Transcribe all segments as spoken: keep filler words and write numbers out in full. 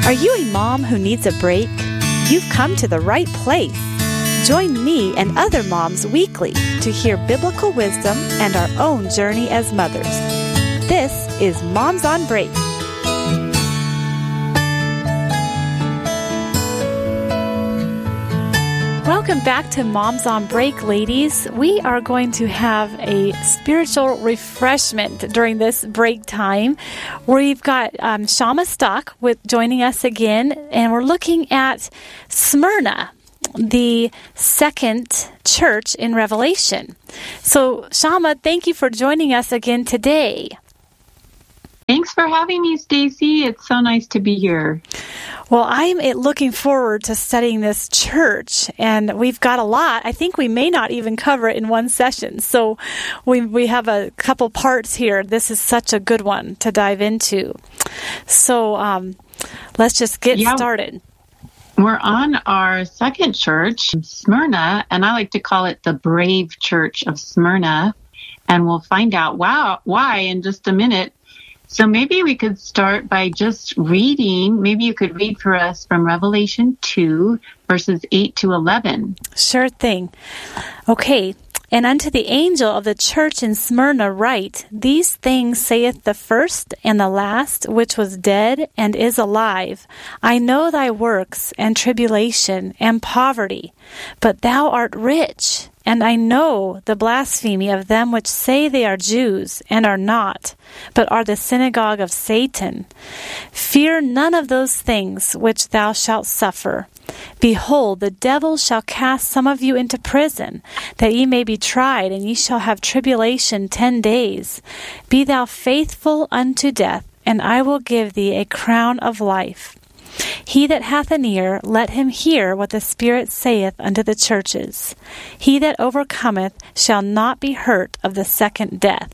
Are you a mom who needs a break? You've come to the right place. Join me and other moms weekly to hear biblical wisdom and our own journey as mothers. This is Moms on Break. Welcome back to Moms on Break, ladies. We are going to have a spiritual refreshment during this break time. We've got um, Shama Stock with joining us again, and we're looking at Smyrna, the second church in Revelation. So, Shama, thank you for joining us again today. Thanks for having me, Stacy. It's so nice to be here. Well, I'm looking forward to studying this church, and we've got a lot. I think we may not even cover it in one session, so we we have a couple parts here. This is such a good one to dive into. So um, let's just get yeah. started. We're on our second church, Smyrna, and I like to call it the Brave Church of Smyrna, and we'll find out wow, why in just a minute. So maybe we could start by just reading. Maybe you could read for us from Revelation two, verses eight to eleven. Sure thing. Okay. And unto the angel of the church in Smyrna write, These things saith the first and the last, which was dead and is alive. I know thy works, and tribulation, and poverty, but thou art rich. And I know the blasphemy of them which say they are Jews, and are not, but are the synagogue of Satan. Fear none of those things which thou shalt suffer. Behold, the devil shall cast some of you into prison, that ye may be tried, and ye shall have tribulation ten days. Be thou faithful unto death, and I will give thee a crown of life. He that hath an ear, let him hear what the Spirit saith unto the churches. He that overcometh shall not be hurt of the second death.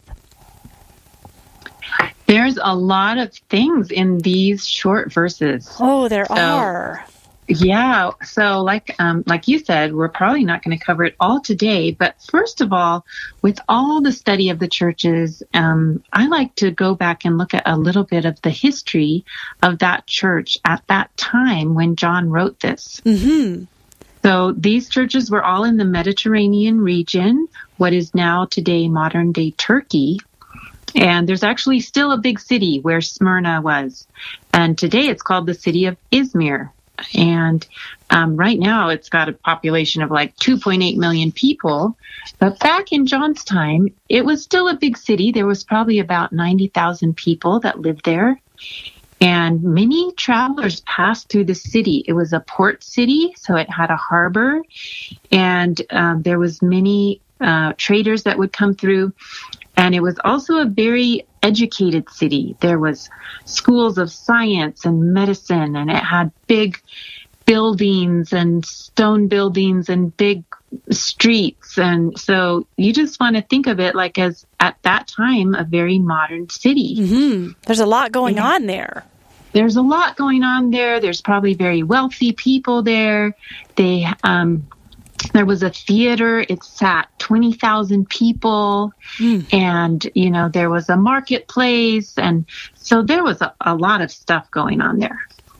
There's a lot of things in these short verses. Oh, there so, are. Yeah. So like um, like you said, we're probably not going to cover it all today. But first of all, with all the study of the churches, um, I like to go back and look at a little bit of the history of that church at that time when John wrote this. Mm-hmm. So these churches were all in the Mediterranean region, what is now today modern-day Turkey. And there's actually still a big city where Smyrna was. And today it's called the city of Izmir. And um, right now it's got a population of like two point eight million people. But back in John's time, it was still a big city. There was probably about ninety thousand people that lived there. And many travelers passed through the city. It was a port city, so it had a harbor. And um, there was many uh, traders that would come through. And it was also a very educated city. There was schools of science and medicine, and it had big buildings and stone buildings and big streets. And so you just want to think of it like as, at that time, a very modern city. Mm-hmm. There's a lot going yeah. on there. There's a lot going on there. There's probably very wealthy people there. They, um, There was a theater. It sat twenty thousand people. Mm. And, you know, there was a marketplace. And so there was a, a lot of stuff going on there.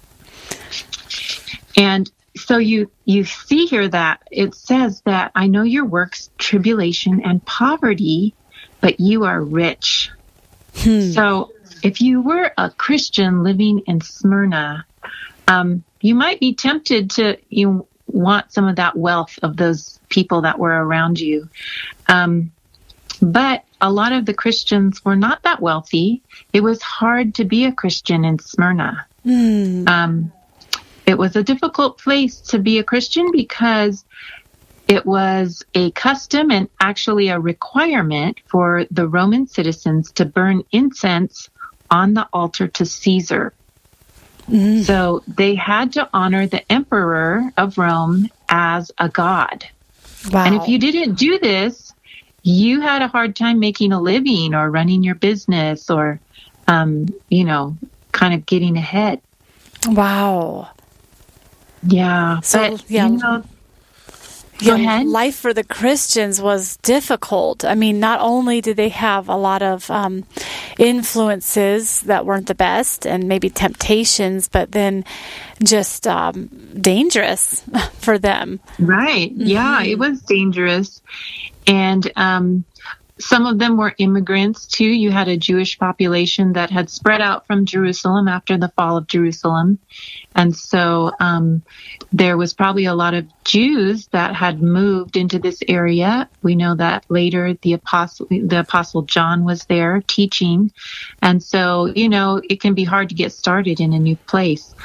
And so you, you see here that it says that I know your works, tribulation and poverty, but you are rich. Hmm. So if you were a Christian living in Smyrna, um, you might be tempted to, you want some of that wealth of those people that were around you. Um, but a lot of the Christians were not that wealthy. It was hard to be a Christian in Smyrna. Mm. Um, it was a difficult place to be a Christian because it was a custom and actually a requirement for the Roman citizens to burn incense on the altar to Caesar. Mm-hmm. So they had to honor the emperor of Rome as a god. Wow. And if you didn't do this, you had a hard time making a living or running your business or, um, you know, kind of getting ahead. Wow. Yeah. So, but, yeah. You know, Go Yeah, ahead. life for the Christians was difficult. I mean, not only did they have a lot of um, influences that weren't the best and maybe temptations, but then just um, dangerous for them. Right. Yeah, it was dangerous. And um, some of them were immigrants, too. You had a Jewish population that had spread out from Jerusalem after the fall of Jerusalem. And so um, there was probably a lot of Jews that had moved into this area. We know that later the apostle, the apostle John was there teaching. And so, you know, it can be hard to get started in a new place.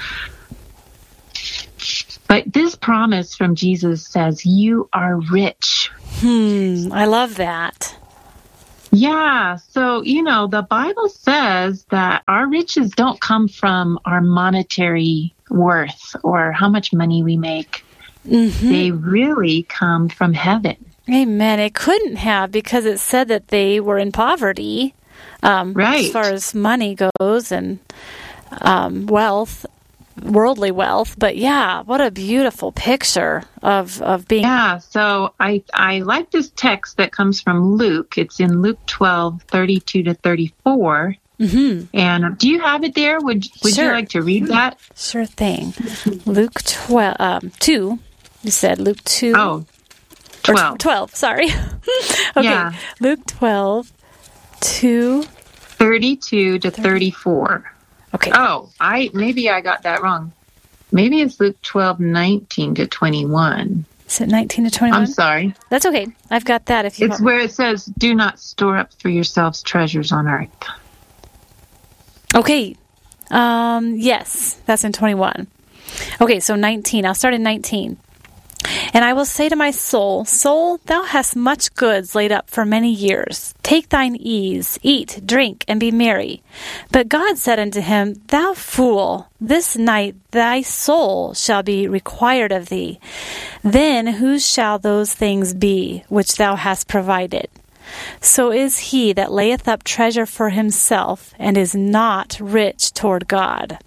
But this promise from Jesus says, you are rich. Hmm, I love that. Yeah. So, you know, the Bible says that our riches don't come from our monetary worth or how much money we make. Mm-hmm. They really come from heaven. Amen. It couldn't have, because it said that they were in poverty, um, right. as far as money goes and um, wealth. Worldly wealth, but yeah, what a beautiful picture of of being. Yeah, so I I like this text that comes from Luke. It's in Luke twelve, thirty-two to thirty-four. Mm-hmm. And do you have it there? Would Would sure. you like to read that? Sure thing. Luke twelve, um, two. You said Luke two. Oh, twelve. Or twelve. Sorry. Okay. Yeah. Luke twelve, two, thirty-two to thirty-four. Okay. Oh, I maybe I got that wrong. Maybe it's Luke twelve, nineteen to twenty-one. Is it nineteen to twenty-one? I'm sorry. That's okay. I've got that. If you It's want. where it says, "Do not store up for yourselves treasures on earth." Okay. Um, yes, that's in twenty-one. Okay, so nineteen. I'll start in nineteen. And I will say to my soul, Soul, thou hast much goods laid up for many years. Take thine ease, eat, drink, and be merry. But God said unto him, Thou fool, this night thy soul shall be required of thee. Then whose shall those things be which thou hast provided? So is he that layeth up treasure for himself, and is not rich toward God.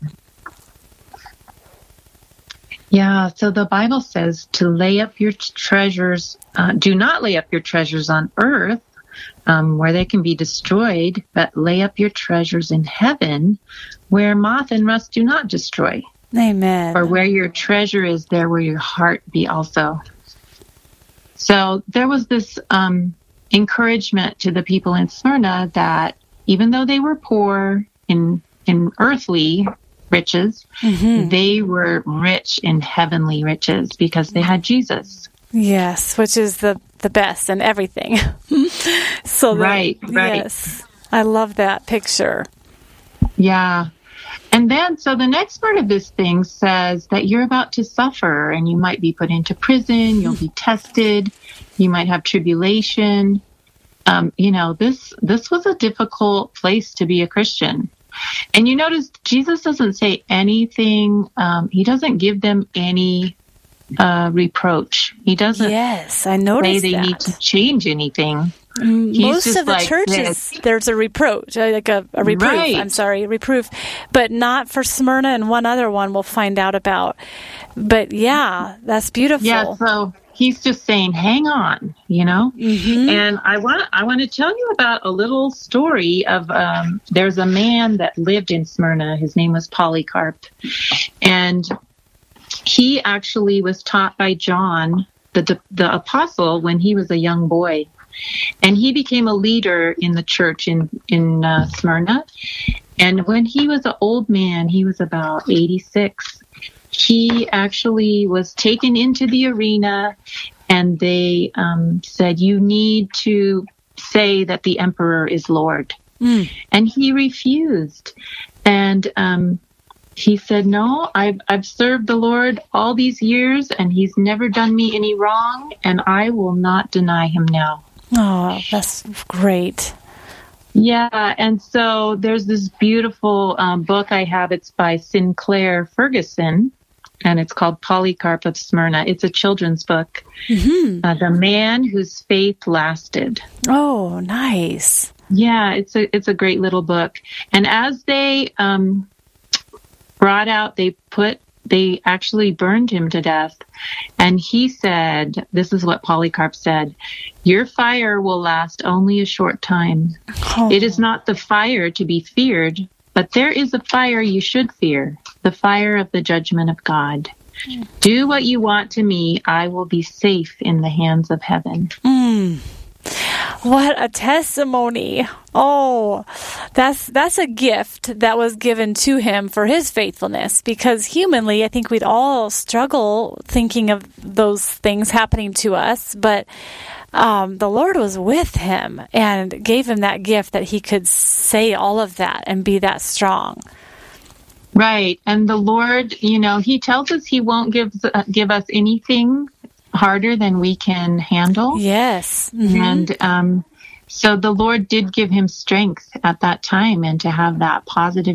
Yeah, so the Bible says to lay up your treasures, uh, do not lay up your treasures on earth, um, where they can be destroyed, but lay up your treasures in heaven, where moth and rust do not destroy. Amen. For where your treasure is, there will your heart be also. So there was this um, encouragement to the people in Smyrna that even though they were poor in in earthly riches, mm-hmm. they were rich in heavenly riches because they had Jesus. Yes, which is the, the best and everything. so that, right, right. Yes, I love that picture. Yeah. And then, so the next part of this thing says that you're about to suffer and you might be put into prison, you'll be tested, you might have tribulation. Um, you know, this this was a difficult place to be a Christian. And you notice Jesus doesn't say anything. Um, he doesn't give them any uh, reproach. He doesn't yes, I noticed say they that. need to change anything. He's Most of the like churches, this. there's a reproach, like a, a reproof. Right. I'm sorry, a reproof, but not for Smyrna, and one other one we'll find out about. But yeah, that's beautiful. Yeah, so he's just saying, hang on, you know? Mm-hmm. And I want I want to tell you about a little story of, um, there's a man that lived in Smyrna. His name was Polycarp. And he actually was taught by John, the, the, the apostle, when he was a young boy. And he became a leader in the church in, in uh, Smyrna. And when he was an old man, he was about eighty-six, he actually was taken into the arena, and they um, said, you need to say that the emperor is Lord. Mm. And he refused. And um, he said, no, I've, I've served the Lord all these years, and he's never done me any wrong, and I will not deny him now. Oh, that's great. Yeah, and so there's this beautiful um, book I have. It's by Sinclair Ferguson, and it's called Polycarp of Smyrna. It's a children's book. Mm-hmm. Uh, the Man Whose Faith Lasted. Oh, nice. Yeah, it's a it's a great little book. And as they um, brought out, they put they actually burned him to death. And he said, this is what Polycarp said, your fire will last only a short time. Oh. It is not the fire to be feared, but there is a fire you should fear, the fire of the judgment of God. Mm. Do what you want to me. I will be safe in the hands of heaven. Mm. What a testimony. Oh, that's that's a gift that was given to him for his faithfulness, because humanly, I think we'd all struggle thinking of those things happening to us, but um, the Lord was with him and gave him that gift that he could say all of that and be that strong. Right. And the Lord, you know, he tells us he won't give uh, give us anything harder than we can handle. Yes. Mm-hmm. And um, so the Lord did give him strength at that time, and to have that positive